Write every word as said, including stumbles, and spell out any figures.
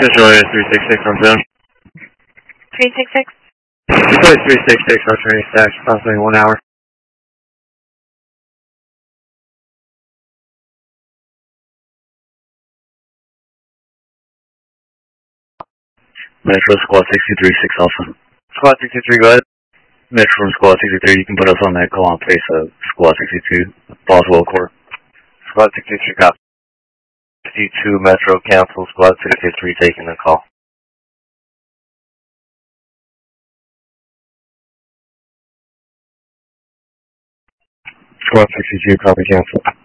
Central is three six six on zone. three six six? Detroit three six six on training stacks, approximately one hour. Metro Squad sixty-three six Alpha. Squad sixty-three, go ahead. Metro from Squad sixty-three, you can put us on that call in place of Squad sixty-two, Boswell Court. Squad sixty-three, copy. sixty-two Metro, cancel. Squad sixty-three taking the call. Squad sixty-two, copy, cancel.